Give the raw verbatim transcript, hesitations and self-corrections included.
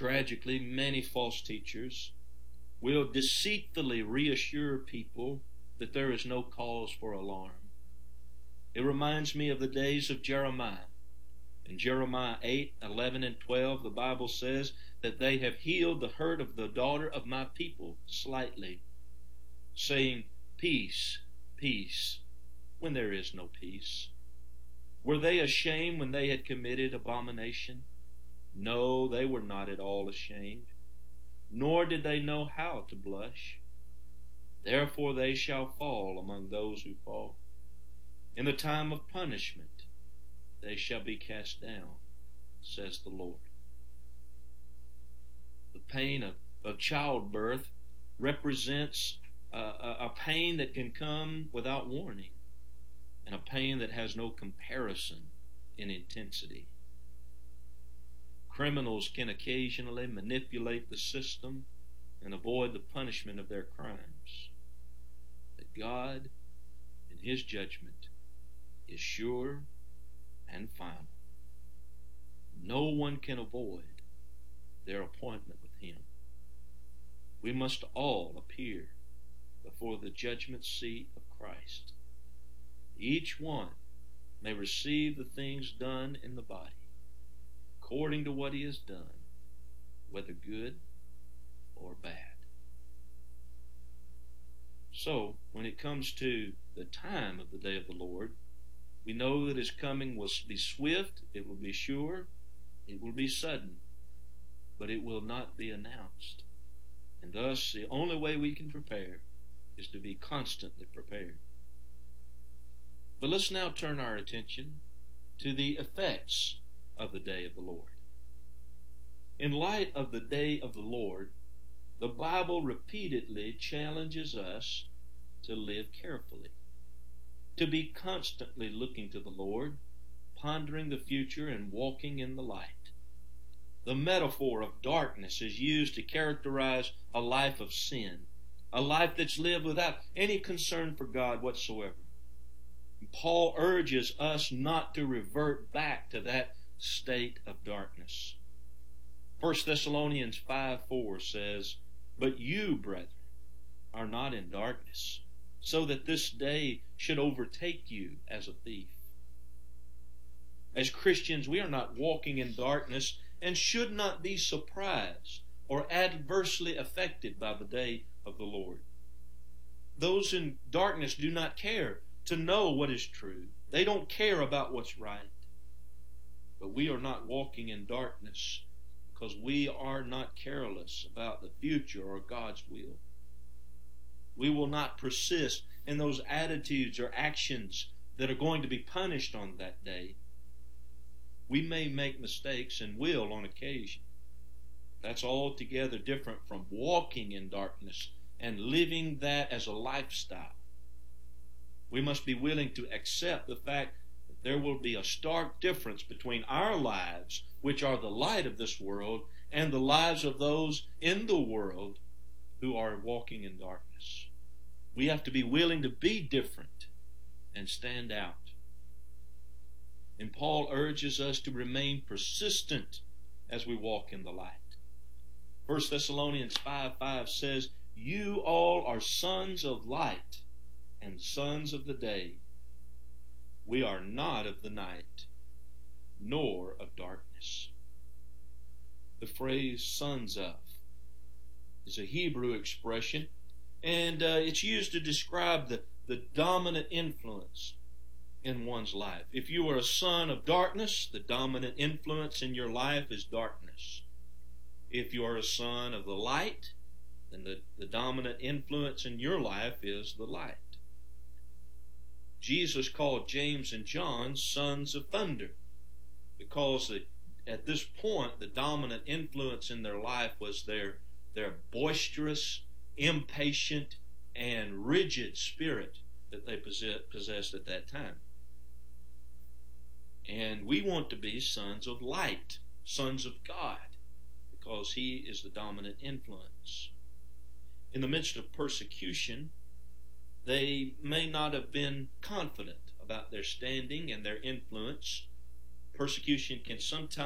Tragically, many false teachers will deceitfully reassure people that there is no cause for alarm. It reminds me of the days of Jeremiah. In Jeremiah eight, eleven, and twelve, the Bible says that they have healed the hurt of the daughter of my people slightly, saying, peace, peace, when there is no peace. Were they ashamed when they had committed abomination? No, they were not at all ashamed, nor did they know how to blush. Therefore they shall fall among those who fall. In the time of punishment they shall be cast down, says the Lord. The pain of, of childbirth represents a, a, a pain that can come without warning, and a pain that has no comparison in intensity. Criminals can occasionally manipulate the system and avoid the punishment of their crimes. But God, in His judgment, is sure and final. No one can avoid their appointment with Him. We must all appear before the judgment seat of Christ. Each one may receive the things done in the body according to what he has done, whether good or bad. So, when it comes to the time of the day of the Lord, we know that His coming will be swift, it will be sure, it will be sudden, but it will not be announced. And thus, the only way we can prepare is to be constantly prepared. But let's now turn our attention to the effects of the day of the Lord. In light of the day of the Lord, the Bible repeatedly challenges us to live carefully, to be constantly looking to the Lord, pondering the future, and walking in the light. The metaphor of darkness is used to characterize a life of sin, a life that's lived without any concern for God whatsoever. Paul urges us not to revert back to that state of darkness. First Thessalonians five four says, "But you, brethren, are not in darkness, so that this day should overtake you as a thief." As Christians, we are not walking in darkness and should not be surprised or adversely affected by the day of the Lord. Those in darkness do not care to know what is true. They don't care about what's right. But we are not walking in darkness because we are not careless about the future or God's will. We will not persist in those attitudes or actions that are going to be punished on that day. We may make mistakes and will on occasion. That's altogether different from walking in darkness and living that as a lifestyle. We must be willing to accept the fact that there will be a stark difference between our lives, which are the light of this world, and the lives of those in the world who are walking in darkness. We have to be willing to be different and stand out. And Paul urges us to remain persistent as we walk in the light. First Thessalonians five five says, "You all are sons of light and sons of the day. We are not of the night, nor of darkness." The phrase "sons of" is a Hebrew expression, and uh, it's used to describe the, the dominant influence in one's life. If you are a son of darkness, the dominant influence in your life is darkness. If you are a son of the light, then the, the dominant influence in your life is the light. Jesus called James and John sons of thunder because the, at this point the dominant influence in their life was their, their boisterous, impatient, and rigid spirit that they possessed at that time. And we want to be sons of light, sons of God, because He is the dominant influence. In the midst of persecution, they may not have been confident about their standing and their influence. Persecution can sometimes